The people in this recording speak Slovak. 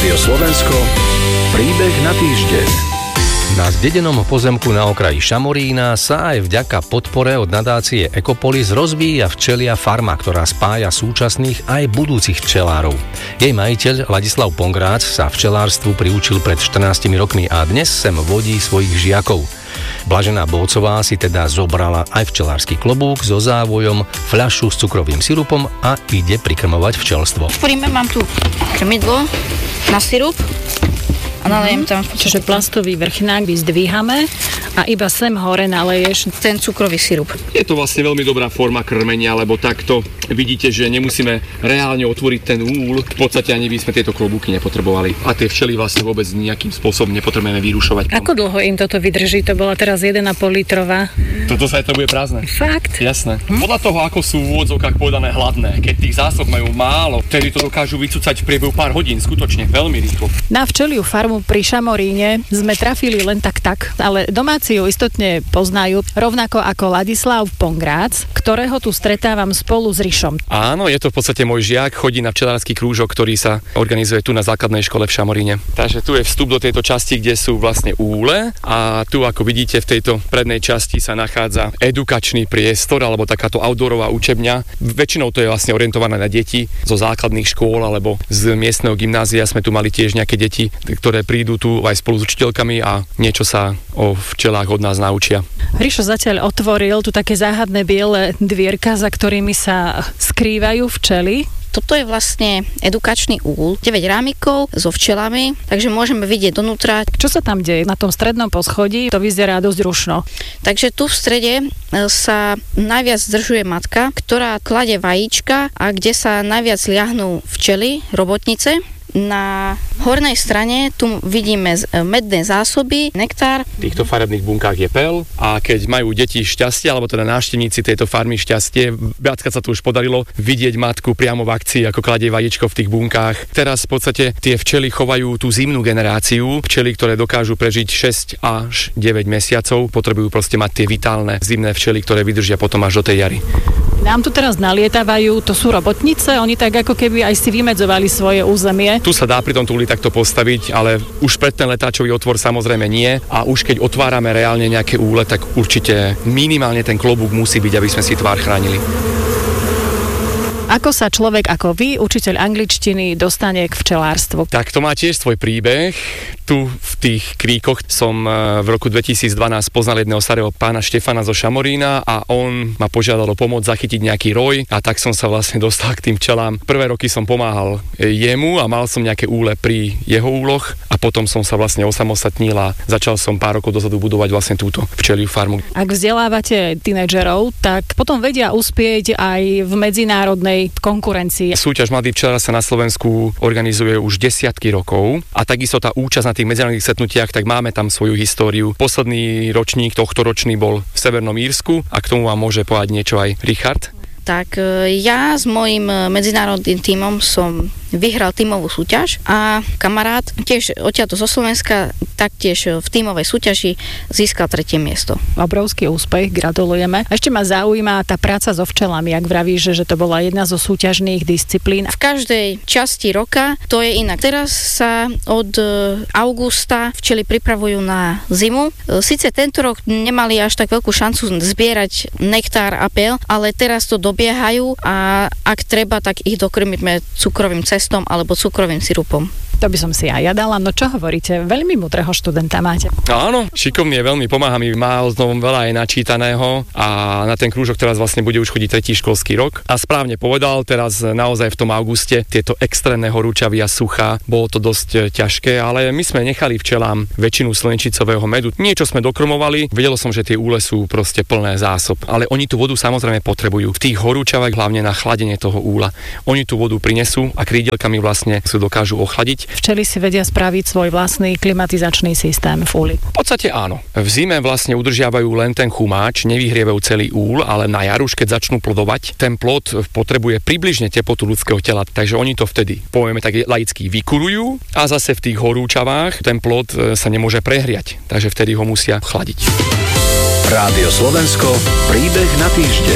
Rádio Slovensko, príbeh na týždeň. Na zdedenom pozemku na okraji Šamorína sa aj vďaka podpore od nadácie Ekopolis rozvíja včelia farma, ktorá spája súčasných aj budúcich včelárov. Jej majiteľ Ladislav Pongrác sa včelárstvu priučil pred 14 rokmi a dnes sem vodí svojich žiakov. Blažená Bócová si teda zobrala aj včelársky klobúk so závojom, fľašu s cukrovým sirupom a ide prikrmovať včelstvo. V príme mám tu krmidlo na sirup. A nalejem tam. Čiže plastový vrchnák vyzdvíhame a iba sem hore naleješ ten cukrový sirup. Je to vlastne veľmi dobrá forma krmenia, lebo takto vidíte, že nemusíme reálne otvoriť ten úl. V podstate ani by sme tieto klobúky nepotrebovali. A tie včely vlastne vôbec nejakým spôsobom nepotrebujeme vyrušovať. Ako dlho im toto vydrží? To bola teraz 1,5 litrová. Toto sa aj to bude prázdne. Fakt? Jasné. Podľa toho, ako sú v úvodzovkách povedané hladné, keď tých zásob majú málo, vtedy to dokážu vycúcať v priebehu pár hodín, skutočne veľmi rýchlo. Na včeliu farmu pri Šamoríne sme trafili len tak, ale domáci ju istotne poznajú, rovnako ako Ladislav Pongrác, ktorého tu stretávam spolu s Rišom. Áno, je to v podstate môj žiak, chodí na včelársky krúžok, ktorý sa organizuje tu na základnej škole v Šamoríne. Takže tu je vstup do tejto časti, kde sú vlastne úle a tu, ako vidíte, v tejto prednej časti sa nachádza edukačný priestor alebo takáto outdoorová učebňa. Väčšinou to je vlastne orientované na deti zo základných škôl alebo z miestneho gymnázia. Sme tu mali tiež nejaké deti, ktoré prídu tu aj spolu s učiteľkami a niečo sa o včelách od nás naučia. Rišo zatiaľ otvoril tu také záhadné biele dvierka, za ktorými sa skrývajú včely. Toto je vlastne edukačný úl, 9 rámikov so včelami, takže môžeme vidieť donútra. Čo sa tam deje? Na tom strednom poschodí to vyzerá dosť rušno. Takže tu v strede sa najviac zdržuje matka, ktorá klade vajíčka a kde sa najviac liahnú včely, robotnice. Na hornej strane tu vidíme medné zásoby, nektár. V týchto farebných bunkách je pel a keď majú deti šťastie, alebo teda návštevníci tejto farmy šťastie, viackrát sa tu už podarilo vidieť matku priamo v akcii, ako kladie vajíčko v tých bunkách. Teraz v podstate tie včely chovajú tú zimnú generáciu, včely, ktoré dokážu prežiť 6 až 9 mesiacov, potrebujú proste mať tie vitálne zimné včely, ktoré vydržia potom až do tej jary. Nám tu teraz nalietávajú, to sú robotnice, oni tak ako keby aj si vymedzovali svoje územie. Tu sa dá pri tom túli takto postaviť, ale už pred ten letáčový otvor samozrejme nie a už keď otvárame reálne nejaké úle, tak určite minimálne ten klobúk musí byť, aby sme si tvár chránili. Ako sa človek ako vy, učiteľ angličtiny, dostane k včelárstvu? Tak to má tiež svoj príbeh. Tu v tých kríkoch som v roku 2012 poznal jedného starého pána Štefana zo Šamorína a on ma požiadal o pomoc zachytiť nejaký roj a tak som sa vlastne dostal k tým včelám. Prvé roky som pomáhal jemu a mal som nejaké úle pri jeho úloh a potom som sa vlastne osamostatnil a začal som pár rokov dozadu budovať vlastne túto včeliu farmu. Ak vzdelávate tínedžerov, tak potom vedia uspieť aj v medzinárodnej konkurencii. Súťaž Mladý včelár sa na Slovensku organizuje už desiatky rokov a takisto tá účasť na tých medzinárodných stretnutiach, tak máme tam svoju históriu. Posledný ročník, tohto ročný bol v Severnom Írsku a k tomu vám môže povedať niečo aj Richard. Tak ja s mojím medzinárodným tímom som vyhral tímovú súťaž a kamarát tiež odtiaľto zo Slovenska taktiež v tímovej súťaži získal 3. miesto. Obrovský úspech, gratulujeme. Ešte ma zaujíma tá práca so včelami, ak vravíš, že to bola jedna zo súťažných disciplín. V každej časti roka to je inak. Teraz sa od augusta včely pripravujú na zimu. Sice tento rok nemali až tak veľkú šancu zbierať nektár a pel, ale teraz to dobiehajú a ak treba, tak ich dokrmíme cukrovým cestom alebo cukrovým sirupom. To by som si aj ja dala. No čo hovoríte? Veľmi múdreho študenta máte. Áno, šikovný je veľmi, pomáha mi, má znovu veľa aj načítaného a na ten krúžok teraz vlastne bude už chodiť 3. školský rok. A správne povedal, teraz naozaj v tom auguste tieto extrémne horúčavy a suchá, bolo to dosť ťažké, ale my sme nechali včelám väčšinu slnečicového medu. Niečo sme dokrmovali, vedel som, že tie úle sú proste plné zásob, ale oni tú vodu samozrejme potrebujú. V tých horúčavách hlavne na chladenie toho úla. Oni tú vodu prinesú a krídelkami vlastne sa dokážu ochladiť. Včely si vedia spraviť svoj vlastný klimatizačný systém v úli. V podstate áno. V zime vlastne udržiavajú len ten chumáč, nevyhrievajú celý úl, ale na jar už keď začnú plodovať, ten plod potrebuje približne teplotu ľudského tela, takže oni to vtedy, povieme tak laicky, vykurujú a zase v tých horúčavách ten plod sa nemôže prehriať, takže vtedy ho musia chladiť. Rádio Slovensko, príbeh na týždeň.